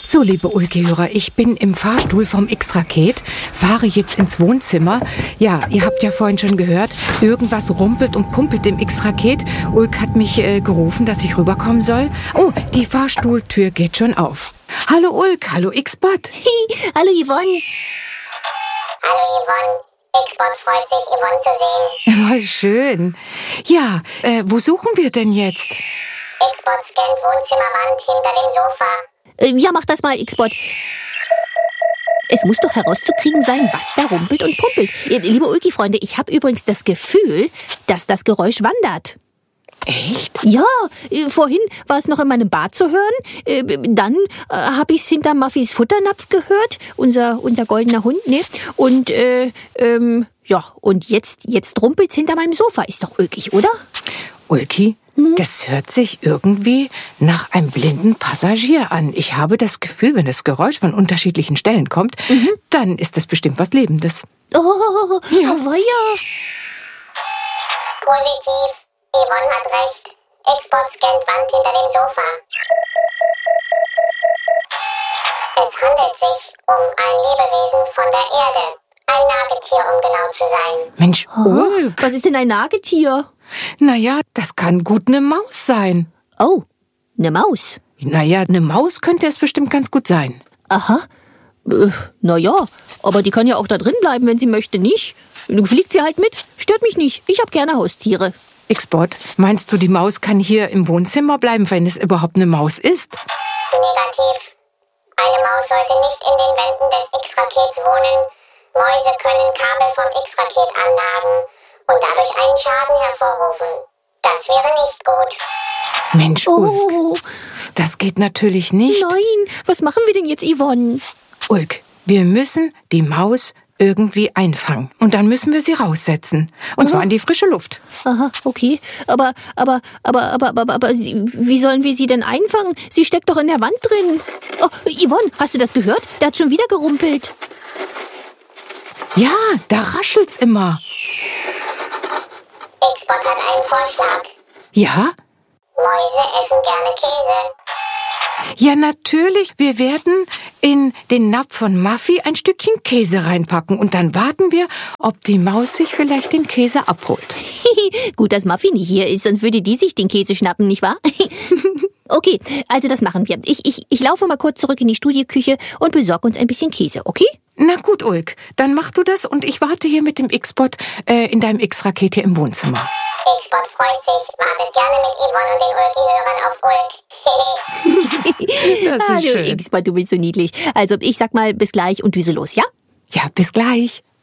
So, liebe Ulki-Hörer, ich bin im Fahrstuhl vom X-Raket, fahre jetzt ins Wohnzimmer. Ja, ihr habt ja vorhin schon gehört, irgendwas rumpelt und pumpelt im X-Raket. Ulk hat mich gerufen, dass ich rüberkommen soll. Oh, die Fahrstuhltür geht schon auf. Hallo Ulk, hallo X-Bot. Hallo Yvonne. Hallo Yvonne. X-Bot freut sich, Yvonne zu sehen. Voll schön. Ja, wo suchen wir denn jetzt? X-Bot scannt Wohnzimmerwand hinter dem Sofa. Ja, mach das mal, X-Bot. Es muss doch herauszukriegen sein, was da rumpelt und pumpelt. Liebe Ulki-Freunde, ich habe übrigens das Gefühl, dass das Geräusch wandert. Echt? Ja, vorhin war es noch in meinem Bad zu hören. Dann habe ich es hinter Muffys Futternapf gehört, unser goldener Hund, ne? Und ja, und jetzt rumpelt's hinter meinem Sofa. Ist doch ulkig, oder? Ulki, das hört sich irgendwie nach einem blinden Passagier an. Ich habe das Gefühl, wenn das Geräusch von unterschiedlichen Stellen kommt, dann ist das bestimmt was Lebendes. Oh, Ja. weia. Positiv. Yvonne hat recht. X-Bot scannt Wand hinter dem Sofa. Es handelt sich um ein Lebewesen von der Erde. Ein Nagetier, um genau zu sein. Mensch, Ulk. Was ist denn ein Nagetier? Naja, das kann gut eine Maus sein. Oh, eine Maus. Naja, eine Maus könnte es bestimmt ganz gut sein. Aha. Naja, aber die kann ja auch da drin bleiben, wenn sie möchte, nicht? Du fliegt sie halt mit. Stört mich nicht. Ich habe gerne Haustiere. X-Bot, meinst du, die Maus kann hier im Wohnzimmer bleiben, wenn es überhaupt eine Maus ist? Negativ. Eine Maus sollte nicht in den Wänden des X-Rakets wohnen. Mäuse können Kabel vom X-Raket annagen und dadurch einen Schaden hervorrufen. Das wäre nicht gut. Mensch, Ulk, Oh, das geht natürlich nicht. nein. Was machen wir denn jetzt, Yvonne? Ulk, wir müssen die Maus irgendwie einfangen. Und dann müssen wir sie raussetzen. Und zwar in die frische Luft. Aha, okay. Aber, wie sollen wir sie denn einfangen? Sie steckt doch in der Wand drin. Oh, Yvonne, hast du das gehört? Der hat schon wieder gerumpelt. Ja, da raschelt's immer. X-Bot hat einen Vorschlag. Ja? Mäuse essen gerne Käse. Ja, natürlich. Wir werden in den Napf von Muffy ein Stückchen Käse reinpacken. Und dann warten wir, ob die Maus sich vielleicht den Käse abholt. Gut, dass Muffy nicht hier ist, sonst würde die sich den Käse schnappen, nicht wahr? Okay, also das machen wir. Ich laufe mal kurz zurück in die Studioküche und besorge uns ein bisschen Käse, okay? Na gut, Ulk, dann mach du das und ich warte hier mit dem X-Bot in deinem X-Raket hier im Wohnzimmer. X-Bot freut sich, wartet gerne mit Yvonne und den Ulki-Hörern auf Ulk. Das ist Hallo, schön. X-Bot, du bist so niedlich. Also ich sag mal bis gleich und düse los, ja? Ja, bis gleich.